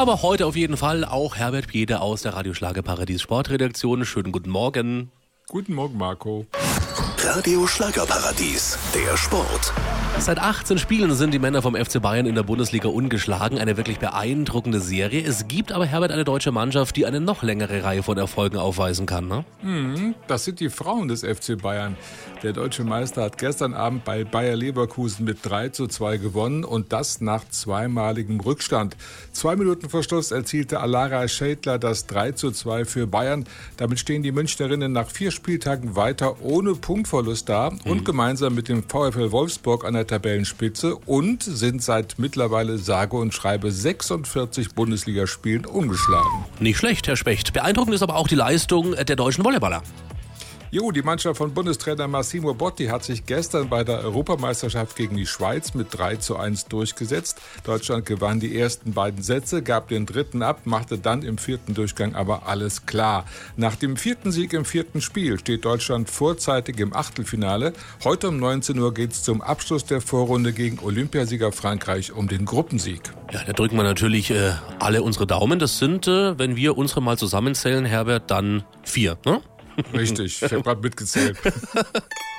Aber heute auf jeden Fall auch Herbert Piede aus der Radio Schlagerparadies Sportredaktion. Schönen guten Morgen. Guten Morgen, Marco. Radio Schlagerparadies, der Sport. Seit 18 Spielen sind die Männer vom FC Bayern in der Bundesliga ungeschlagen. Eine wirklich beeindruckende Serie. Es gibt aber, Herbert, eine deutsche Mannschaft, die eine noch längere Reihe von Erfolgen aufweisen kann, ne? Das sind die Frauen des FC Bayern. Der deutsche Meister hat gestern Abend bei Bayer Leverkusen mit 3:2 gewonnen und das nach zweimaligem Rückstand. 2 Minuten vor Schluss erzielte Alara Schädler das 3:2 für Bayern. Damit stehen die Münchnerinnen nach 4 Spieltagen weiter ohne Punktverlust da und gemeinsam mit dem VfL Wolfsburg an der Tabellenspitze und sind seit mittlerweile sage und schreibe 46 Bundesligaspielen ungeschlagen. Nicht schlecht, Herr Specht. Beeindruckend ist aber auch die Leistung der deutschen Volleyballer. Die Mannschaft von Bundestrainer Massimo Botti hat sich gestern bei der Europameisterschaft gegen die Schweiz mit 3:1 durchgesetzt. Deutschland gewann die ersten beiden Sätze, gab den dritten ab, machte dann im 4. Durchgang aber alles klar. Nach dem 4. Sieg im 4. Spiel steht Deutschland vorzeitig im Achtelfinale. Heute um 19 Uhr geht es zum Abschluss der Vorrunde gegen Olympiasieger Frankreich um den Gruppensieg. Ja, da drücken wir natürlich alle unsere Daumen. Das sind, wenn wir unsere mal zusammenzählen, Herbert, dann 4, ne? Richtig, ich habe gerade mitgezählt.